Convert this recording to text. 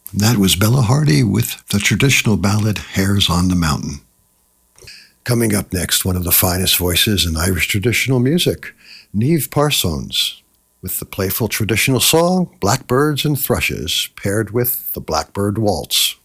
That was Bella Hardy with the traditional ballad Hares on the Mountain. Coming up next, one of the finest voices in Irish traditional music, Niamh Parsons, with the playful traditional song Blackbirds and Thrushes, paired with the Blackbird Waltz.